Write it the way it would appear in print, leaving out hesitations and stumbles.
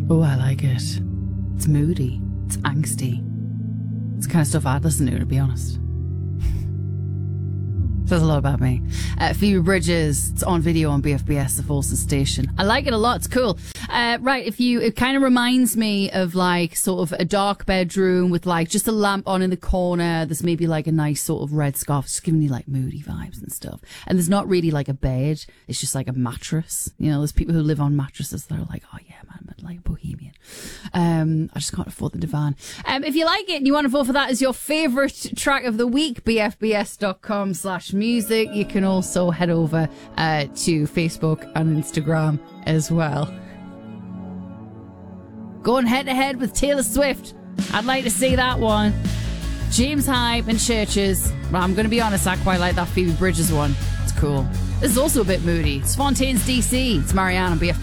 Oh, I like it. It's moody. It's angsty. It's the kind of stuff I'd listen to be honest. Says a lot about me. Phoebe Bridgers, it's on video on BFBS, the Folsom station. I like it a lot. It's cool. Right, it kind of reminds me of like sort of a dark bedroom with like just a lamp on in the corner. There's maybe like a nice sort of red scarf. It's just giving me like moody vibes and stuff. And there's not really like a bed. It's just like a mattress. You know, there's people who live on mattresses that are like, oh yeah, man, I'm like a bohemian. I just can't afford the divan. If you like it and you want to vote for that as your favourite track of the week, bfbs.com/music. You can also head over to Facebook and Instagram as well. Going head to head with Taylor Swift. I'd like to see that one. James Hype and Churches. Well, I'm going to be honest, I quite like that Phoebe Bridgers one. It's cool. This is also a bit moody. It's Fontaines DC. It's Marianne on BFBS.